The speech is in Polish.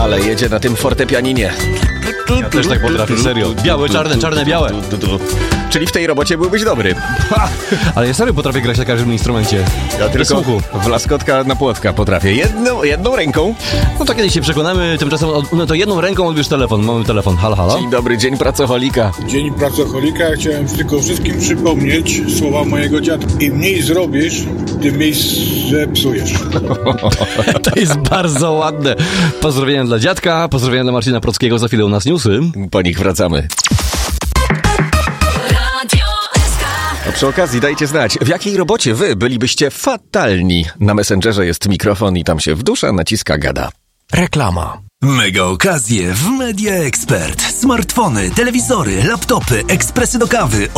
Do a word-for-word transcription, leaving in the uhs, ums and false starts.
Ale jedzie na tym fortepianinie. Ja też tak potrafię, serio. Białe, czarne, czarne, białe. Czyli w tej robocie byłbyś dobry. Ha! Ale ja serio potrafię grać na każdym instrumencie. Ja tylko słuchu. w laskotka na płotka potrafię. Jedną, jedną ręką. No to kiedyś się przekonamy, tymczasem od, no to jedną ręką odbierz telefon. Mamy telefon, halo, halo. Dzień dobry, dzień pracoholika. Dzień pracoholika. Chciałem tylko wszystkim przypomnieć słowa mojego dziadka. Im mniej zrobisz, tym mniej zepsujesz. To jest bardzo ładne. Pozdrowienia dla dziadka, pozdrowienia dla Marcina Prockiego. Za chwilę u nas newsy. Po nich wracamy. A przy okazji dajcie znać, w jakiej robocie wy bylibyście fatalni. Na Messengerze jest mikrofon i tam się wdusza, naciska, gada. Reklama. Mega okazje w Media Expert. Smartfony, telewizory, laptopy, ekspresy do kawy.